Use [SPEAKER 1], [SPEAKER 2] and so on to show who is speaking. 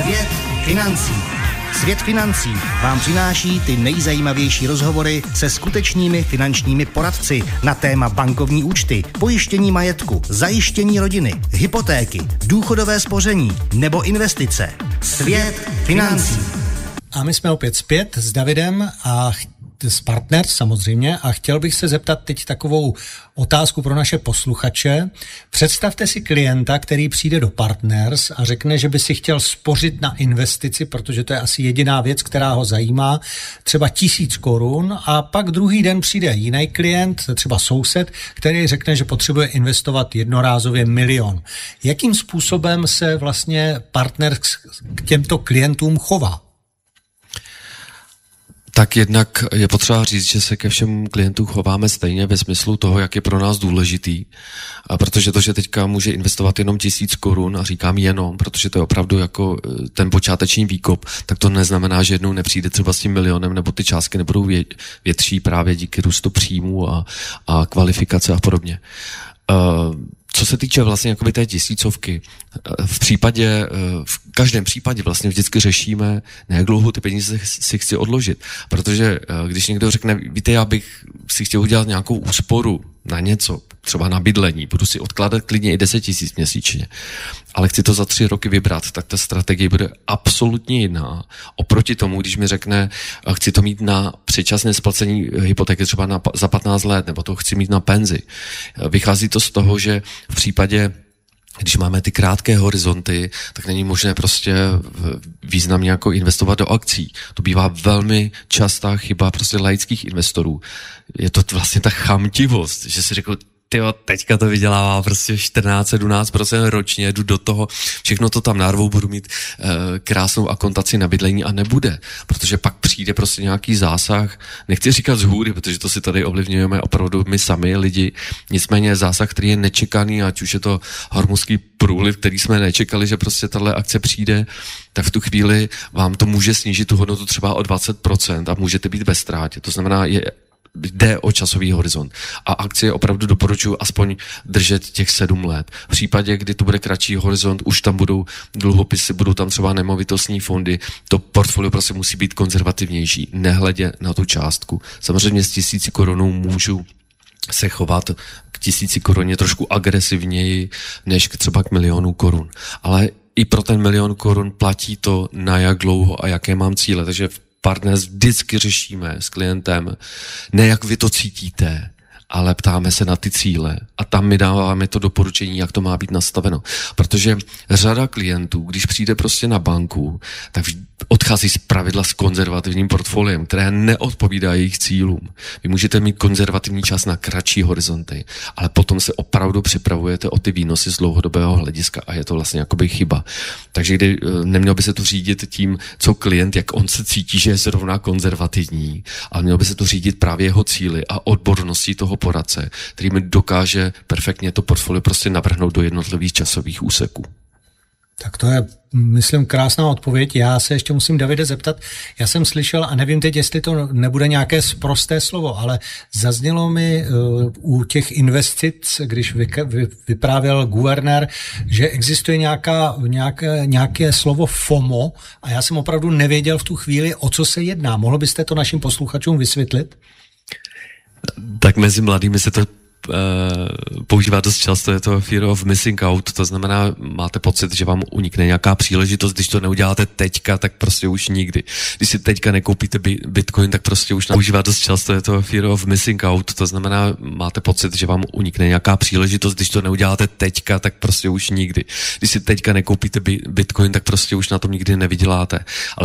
[SPEAKER 1] Svět financí. Svět financí vám přináší ty nejzajímavější rozhovory se skutečnými finančními poradci na téma bankovní účty, pojištění majetku, zajištění rodiny, hypotéky, důchodové spoření nebo investice. Svět financí.
[SPEAKER 2] A my jsme opět zpět s Davidem a s Partners samozřejmě a chtěl bych se zeptat teď takovou otázku pro naše posluchače. Představte si klienta, který přijde do Partners a řekne, že by si chtěl spořit na investici, protože to je asi jediná věc, která ho zajímá, třeba 1000 korun, a pak druhý den přijde jiný klient, třeba soused, který řekne, že potřebuje investovat jednorázově 1 000 000. Jakým způsobem se vlastně Partners k těmto klientům chová?
[SPEAKER 3] Tak jednak je potřeba říct, že se ke všem klientům chováme stejně ve smyslu toho, jak je pro nás důležitý. A protože to, že teďka může investovat jenom 1000 korun, a říkám jenom, protože to je opravdu jako ten počáteční výkop, tak to neznamená, že jednou nepřijde třeba s tím 1 000 000, nebo ty částky nebudou větší právě díky růstu příjmů a kvalifikace a podobně. Co se týče vlastně jakoby té 1000, v každém případě vlastně vždycky řešíme, na jak dlouho ty peníze si chci odložit. Protože když někdo řekne, víte, já bych si chtěl udělat nějakou úsporu na něco, třeba na bydlení, budu si odkládat klidně i 10 000 měsíčně, ale chci to za 3 roky vybrat, tak ta strategie bude absolutně jiná. Oproti tomu, když mi řekne, chci to mít na předčasné splacení hypotéky třeba za 15 let, nebo to chci mít na penzi. Vychází to z toho, že v případě, když máme ty krátké horizonty, tak není možné prostě významně jako investovat do akcí. To bývá velmi častá chyba prostě laických investorů. Je to vlastně ta chamtivost, že si řekl, tyjo, teďka to vydělává prostě 14-17% ročně, jdu do toho, všechno to tam narvou, budu mít krásnou akontaci na bydlení a nebude, protože pak přijde prostě nějaký zásah, nechci říkat z hůry, protože to si tady ovlivňujeme opravdu my sami lidi, nicméně zásah, který je nečekaný, ať už je to hormonský průliv, který jsme nečekali, že prostě tahle akce přijde, tak v tu chvíli vám to může snížit tu hodnotu třeba o 20% a můžete být ve ztrátě. To znamená, jde o časový horizont. A akcie opravdu doporučuji aspoň držet těch 7 let. V případě, kdy to bude kratší horizont, už tam budou dluhopisy, budou tam třeba nemovitostní fondy, to portfolio prostě musí být konzervativnější, nehledě na tu částku. Samozřejmě s 1000 korunou můžu se chovat k 1000 koruně trošku agresivněji, než třeba k 1 000 000 korun. Ale i pro ten 1 000 000 korun platí to, na jak dlouho a jaké mám cíle. Takže Partners vždycky řešíme s klientem, ne jak vy to cítíte, ale ptáme se na ty cíle a tam my dáváme to doporučení, jak to má být nastaveno. Protože řada klientů, když přijde prostě na banku, tak odchází z pravidla s konzervativním portfoliem, které neodpovídá jejich cílům. Vy můžete mít konzervativní čas na kratší horizonty, ale potom se opravdu připravujete o ty výnosy z dlouhodobého hlediska a je to vlastně jakoby chyba. Takže nemělo by se to řídit tím, co klient, jak on se cítí, že je zrovna konzervativní, ale mělo by se to řídit právě jeho cíli a odborností toho poradce, který mi dokáže perfektně to portfolio prostě navrhnout do jednotlivých časových úseků.
[SPEAKER 2] Tak to je, myslím, krásná odpověď. Já se ještě musím, Davide, zeptat. Já jsem slyšel, a nevím teď, jestli to nebude nějaké prosté slovo, ale zaznělo mi u těch investic, když vyprávěl guvernér, že existuje nějaké slovo FOMO a já jsem opravdu nevěděl v tu chvíli, o co se jedná. Mohl byste to našim posluchačům vysvětlit?
[SPEAKER 3] Tak mezi mladými se to používá dost často, je to fear of missing out, to znamená, máte pocit, že vám unikne nějaká příležitost, když to neuděláte teďka, tak prostě už nikdy. Když si teďka nekoupíte Bitcoin, tak prostě už používá dost často, je to fear of missing out, to znamená, máte pocit, že vám unikne nějaká příležitost, když to neuděláte teďka, tak prostě už nikdy. Když si teďka nekoupíte Bitcoin, tak prostě už na tom nikdy nevyděláte. Ale